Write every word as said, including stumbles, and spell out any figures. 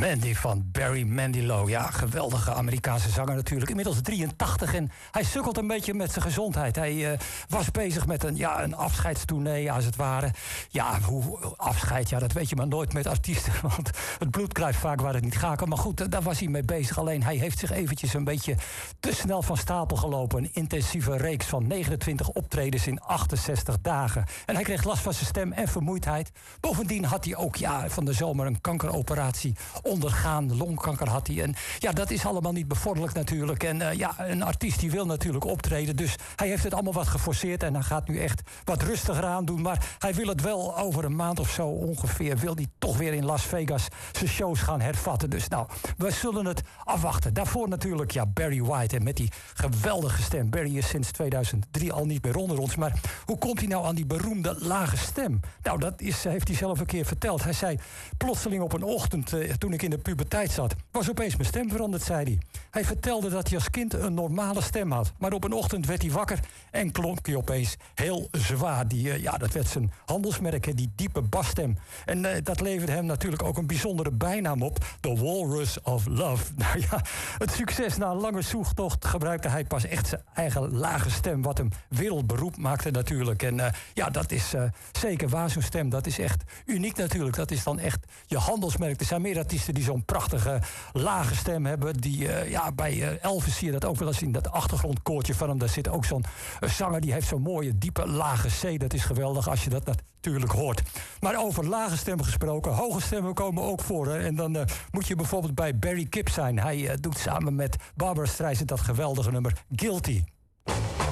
Mandy van Barry Manilow. Ja, geweldige Amerikaanse zanger natuurlijk. Inmiddels drieëntachtig en hij sukkelt een beetje met zijn gezondheid. Hij uh, was bezig met een, ja, een afscheidstournee, als het ware. Ja, hoe afscheid, ja, dat weet je maar nooit met artiesten. Want het bloed kruipt vaak waar het niet gaat. Maar goed, daar was hij mee bezig. Alleen hij heeft zich eventjes een beetje te snel van stapel gelopen. Een intensieve reeks van negenentwintig optredens in achtenzestig dagen. En hij kreeg last van zijn stem en vermoeidheid. Bovendien had hij ook ja, van de zomer een kankeroperatie ondergaan. Longkanker had hij. En ja, dat is allemaal niet bevorderlijk natuurlijk. En uh, ja, een artiest die wil natuurlijk optreden. Dus hij heeft het allemaal wat geforceerd. En hij gaat nu echt wat rustiger aan doen. Maar hij wil het wel over een maand of zo ongeveer. Wil hij toch weer in Las Vegas zijn shows gaan hervatten. Dus nou, we zullen het afwachten. Daarvoor natuurlijk ja, Barry White. En met die geweldige stem. Barry is sinds tweeduizend drie al niet meer onder ons. Maar hoe komt hij nou aan die beroemde lage stem? Nou, dat is, heeft hij zelf een keer verteld. Hij zei, plotseling op een ochtend, uh, toen ik in de puberteit zat, was opeens mijn stem veranderd, zei hij. Hij vertelde dat hij als kind een normale stem had. Maar op een ochtend werd hij wakker en klonk hij opeens heel zwaar. Die, uh, ja, dat werd zijn handelsmerk, die diepe basstem. En uh, dat leverde hem natuurlijk ook een bijzondere bijnaam op. The Walrus of Love. Nou ja, het succes na een lange zoektocht gebruikte hij pas echt zijn eigen lage stem, wat hem wereldberoemd maakte natuurlijk. En uh, ja, dat is uh, zeker waar, zo'n stem. Dat is echt uniek natuurlijk. Dat is dan echt je handelsmerk. Er zijn meer artiesten die zo'n prachtige lage stem hebben. Die, uh, ja, bij uh, Elvis zie je dat ook wel eens in dat achtergrondkoortje van hem. Daar zit ook zo'n uh, zanger die heeft zo'n mooie diepe lage C. Dat is geweldig als je dat natuurlijk hoort. Maar over lage stemmen gesproken, hoge stemmen komen ook voor. Hè? En dan uh, moet je bijvoorbeeld bij Barry Gibb zijn. Hij uh, doet samen met Barbra Streisand dat geweldige nummer Guilty.